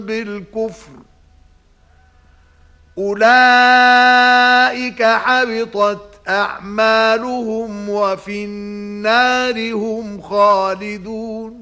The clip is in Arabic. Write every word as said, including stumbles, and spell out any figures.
بالكفر أولئك حبطت أعمالهم وفي النار هم خالدون